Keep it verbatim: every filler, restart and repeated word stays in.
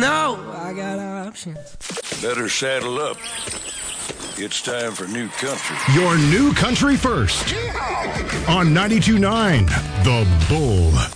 know I got options. Better saddle up. It's time for New Country. Your new country first. On ninety-two point nine The Bull.